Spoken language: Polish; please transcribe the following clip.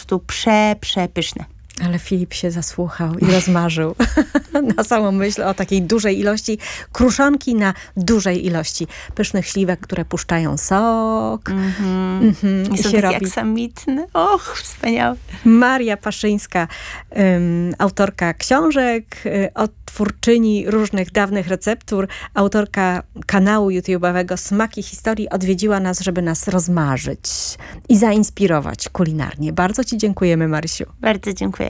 prostu przepyszne. Ale Filip się zasłuchał i rozmarzył na samą myśl o takiej dużej ilości kruszonki na dużej ilości pysznych śliwek, które puszczają sok. I są takie aksamitne. Och, wspaniałe. Maria Paszyńska, autorka książek, odtwórczyni różnych dawnych receptur, autorka kanału YouTube'owego Smaki Historii, odwiedziła nas, żeby nas rozmarzyć i zainspirować kulinarnie. Bardzo ci dziękujemy, Marysiu. Bardzo dziękuję.